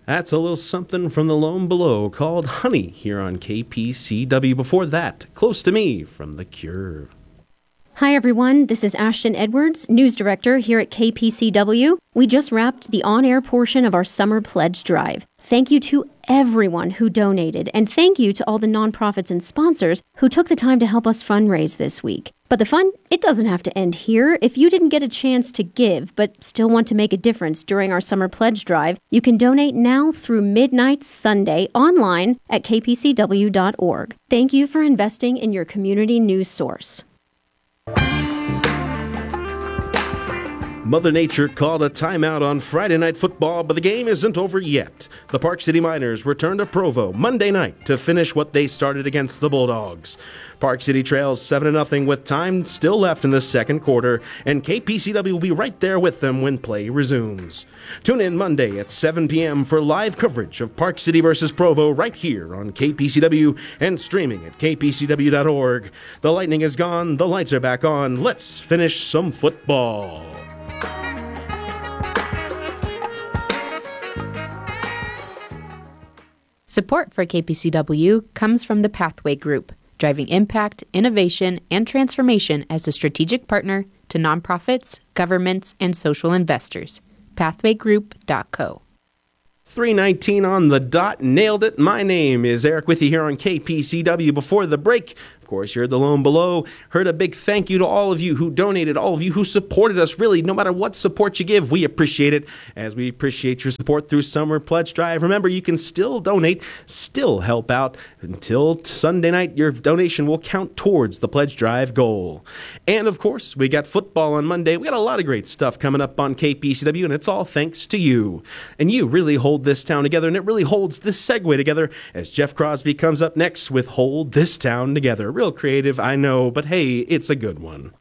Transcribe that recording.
That's a little something from the Lone Below called Honey here on KPCW. Before that, Close to Me from The Cure. Hi, everyone. This is Ashton Edwards, news director here at KPCW. We just wrapped the on-air portion of our summer pledge drive. Thank you to everyone who donated, and thank you to all the nonprofits and sponsors who took the time to help us fundraise this week. But the fun, it doesn't have to end here. If you didn't get a chance to give, but still want to make a difference during our summer pledge drive, you can donate now through midnight Sunday online at kpcw.org. Thank you for investing in your community news source. Mother Nature called a timeout on Friday Night Football, but the game isn't over yet. The Park City Miners return to Provo Monday night to finish what they started against the Bulldogs. Park City trails 7-0 with time still left in the second quarter, and KPCW will be right there with them when play resumes. Tune in Monday at 7 p.m. for live coverage of Park City versus Provo right here on KPCW and streaming at kpcw.org. The lightning is gone, the lights are back on. Let's finish some football. Support for KPCW comes from the Pathway Group, driving impact, innovation, and transformation as a strategic partner to nonprofits, governments, and social investors. Pathwaygroup.co. 3:19 on the dot. Nailed it. My name is Eric with you here on KPCW. Before the break, of course, you heard the Lone Below. Heard a big thank you to all of you who donated, all of you who supported us. Really, no matter what support you give, we appreciate it, as we appreciate your support through Summer Pledge Drive. Remember, you can still donate, still help out until Sunday night. Your donation will count towards the Pledge Drive goal. And, of course, we got football on Monday. We got a lot of great stuff coming up on KPCW, and it's all thanks to you. And you really hold this town together, and it really holds this segue together as Jeff Crosby comes up next with Hold This Town Together. Real creative, I know, but hey, it's a good one.